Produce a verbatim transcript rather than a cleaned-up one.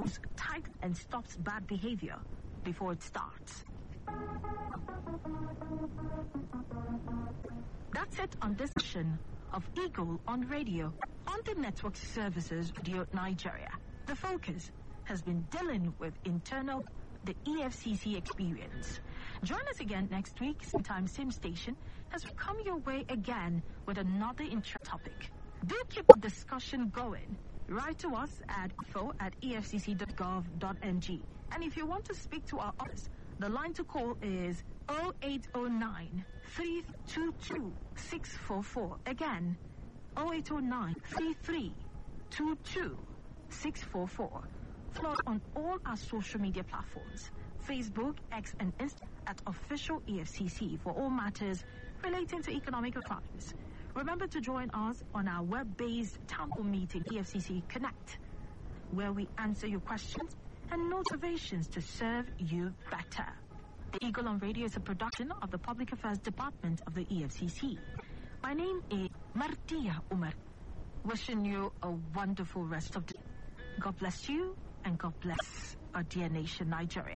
moves tight and stops bad behavior before it starts. That's it on this edition of Eagle on Radio on the network services Radio Nigeria. The focus has been dealing with internal the E F C C experience. Join us again next week, same time, same station, as we come your way again with another interesting topic. Do keep the discussion going. Write to us at info at e f c c dot gov dot n g. And if you want to speak to our office, the line to call is zero eight zero nine, three two two, six four four. Again, zero eight zero nine, three three two two, six four four. Follow us on all our social media platforms, Facebook, X, and Instagram at Official E F C C for all matters relating to economic crimes. Remember to join us on our web-based town hall meeting, E F C C Connect, where we answer your questions and motivations to serve you better. The Eagle on Radio is a production of the Public Affairs Department of the E F C C. My name is Martia Umar. Wishing you a wonderful rest of the day. God bless you and God bless our dear nation, Nigeria.